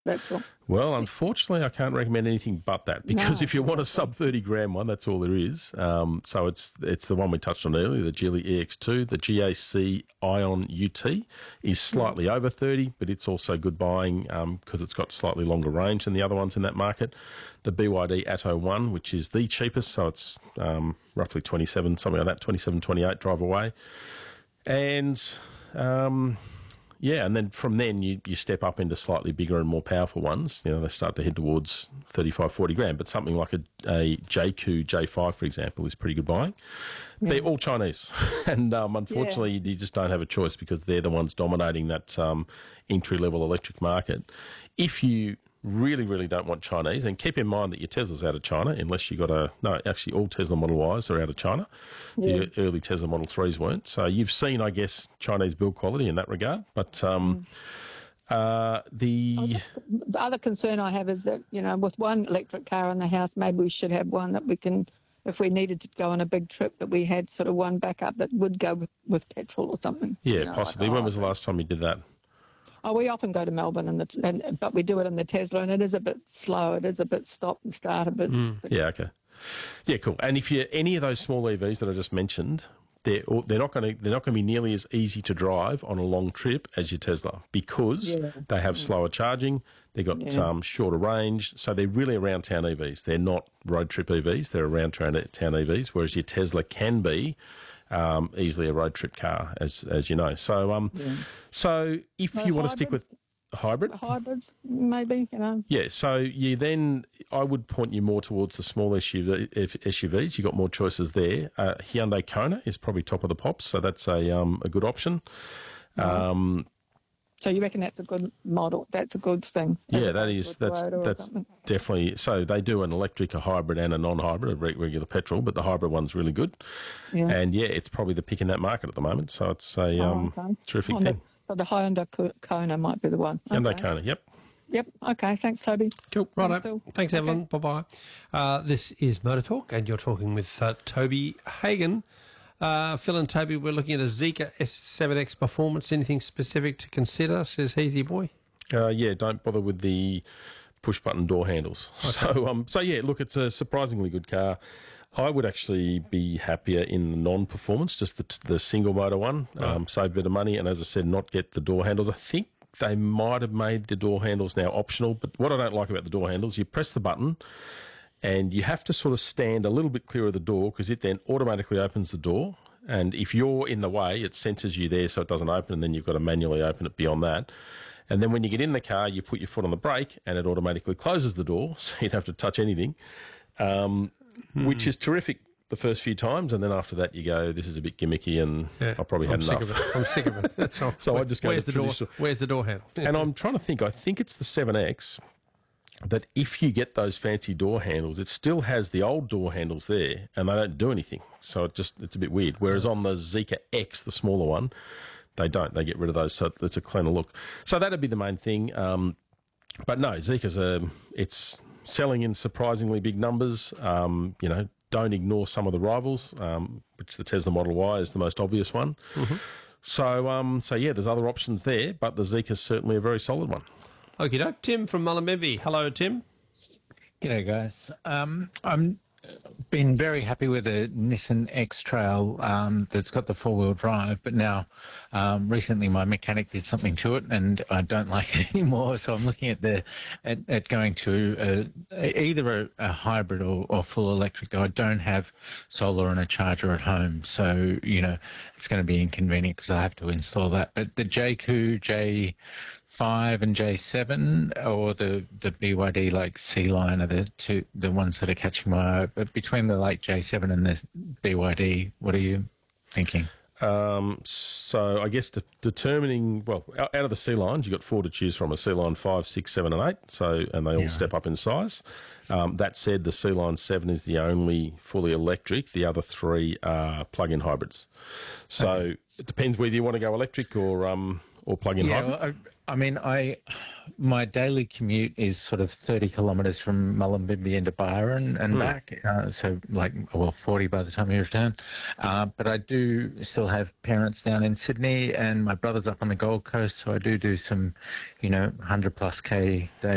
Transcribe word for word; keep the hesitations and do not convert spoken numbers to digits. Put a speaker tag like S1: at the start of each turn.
S1: That's all.
S2: Well, unfortunately, I can't recommend anything but that because
S1: No.
S2: if you want a sub thirty gram one, that's all there is. Um, so it's it's the one we touched on earlier, the Geely E X two. The G A C Ion U T is slightly over thirty, but it's also good buying because um, it's got slightly longer range than the other ones in that market. The B Y D Atto one, which is the cheapest, so it's um, roughly twenty-seven, something like that, twenty-seven, twenty-eight drive away. And... Um, Yeah, and then from then you, you step up into slightly bigger and more powerful ones. You know, they start to head towards thirty-five, forty grand. But something like a, a J Q J five, for example, is pretty good buying. Yeah. They're all Chinese. and um, unfortunately, yeah. you just don't have a choice because they're the ones dominating that um, entry-level electric market. If you really, really don't want Chinese, and keep in mind that your Tesla's out of China, unless you got a... No, actually, all Tesla Model Ys are out of China. Yeah. The early Tesla Model threes weren't. So you've seen, I guess, Chinese build quality in that regard. But um, mm. uh, the...
S1: Oh, the other concern I have is that, you know, with one electric car in the house, maybe we should have one that we can, if we needed to go on a big trip, that we had sort of one backup that would go with, with petrol or something.
S2: Yeah,
S1: you know,
S2: possibly.
S1: Like,
S2: when
S1: oh,
S2: was the last time you did that?
S1: Oh, we often go to Melbourne, in the, and, but we do it in the Tesla, and it is a bit slow. It is a bit stop and start a bit.
S2: Mm.
S1: bit
S2: yeah, okay. Yeah, cool. And if you're any of those small E Vs that I just mentioned, they're they're not going to they're not going to be nearly as easy to drive on a long trip as your Tesla because yeah. they have slower charging. They've got yeah. um, shorter range, so they're really around town E Vs. They're not road trip E Vs. They're around town E Vs. Whereas your Tesla can be. Um, easily a road trip car, as as you know. So, um, yeah. so if
S1: no,
S2: you want to stick with hybrid,
S1: hybrids, maybe, you know.
S2: Yeah. So you then, I would point you more towards the small S U V, S U Vs. You got more choices there. Uh, Hyundai Kona is probably top of the pops, so that's a um a good option.
S1: Right.
S2: Um,
S1: So you reckon that's a good model? That's a good thing?
S2: Yeah, that is. That's that's
S1: something.
S2: definitely. So they do an electric, a hybrid, and a non-hybrid, a regular petrol, but the hybrid one's really good. Yeah. And yeah, it's probably the pick in that market at the moment. So it's a
S1: oh,
S2: um,
S1: okay.
S2: terrific
S1: oh,
S2: thing.
S1: The, so the Hyundai Kona might be the one.
S2: Hyundai
S1: okay.
S2: Kona, yep.
S1: Yep. Okay. Thanks, Toby.
S3: Cool. Righto. Thanks, Thanks Evelyn.
S1: Okay.
S3: Bye bye. Uh, this is Motor Talk, and you're talking with uh, Toby Hagan. Uh, Phil and Toby, we're looking at a Zeekr S seven X Performance. Anything specific to consider, says Heathy Boy?
S2: Uh, yeah, don't bother with the push-button door handles. Okay. So, um, so yeah, look, it's a surprisingly good car. I would actually be happier in the non-performance, just the, the single-motor one, right. um, save a bit of money, and as I said, not get the door handles. I think they might have made the door handles now optional, but what I don't like about the door handles, you press the button, and you have to sort of stand a little bit clear of the door because it then automatically opens the door. And if you're in the way, it senses you there so it doesn't open, and then you've got to manually open it beyond that. And then when you get in the car, you put your foot on the brake, and it automatically closes the door, so you don't have to touch anything, um, hmm. which is terrific the first few times. And then after that, you go, this is a bit gimmicky, and yeah, I probably had
S3: I'm
S2: enough.
S3: Sick of it. I'm sick of it. That's all.
S2: So
S3: Where,
S2: I just go
S3: where's
S2: to
S3: the door?
S2: traditional...
S3: Where's the door handle?
S2: And I'm trying to think. I think it's the seven X. That if you get those fancy door handles, it still has the old door handles there, and they don't do anything. So it just it's a bit weird. Whereas on the Zeekr X, the smaller one, they don't. They get rid of those, so it's a cleaner look. So that'd be the main thing. Um, but no, Zeekr's a it's selling in surprisingly big numbers. Um, you know, don't ignore some of the rivals, um, which the Tesla Model Y is the most obvious one. Mm-hmm. So um, so yeah, there's other options there, but the Zeekr's certainly a very solid one.
S3: Okie doke. Tim from Mullumbimby. Hello, Tim.
S4: G'day, guys. Um, I'm been very happy with the Nissan X-Trail um, that's got the four-wheel drive, but now um, recently my mechanic did something to it and I don't like it anymore. So I'm looking at the at, at going to a, either a, a hybrid or, or full electric. I don't have solar and a charger at home, so you know it's going to be inconvenient because I have to install that. But the J Q J five and J seven or the, the B Y D like C-Line are the two the ones that are catching my eye. But between the like J seven and the B Y D, what are you thinking?
S2: Um, so I guess de- determining, well, out, out of the C-Lines, you've got four to choose from, a C-Line five, six, seven and eight, so, and they all yeah. step up in size. Um, that said, the C-Line seven is the only fully electric. The other three are plug-in hybrids. So okay. It depends whether you want to go electric or um, or plug-in
S4: yeah,
S2: hybrid.
S4: Well, I, I mean, I my daily commute is sort of thirty kilometres from Mullumbimby into Byron and mm. back, uh, so like, well, forty by the time you return. Uh, but I do still have parents down in Sydney and my brother's up on the Gold Coast, so I do do some, you know, one hundred plus K days.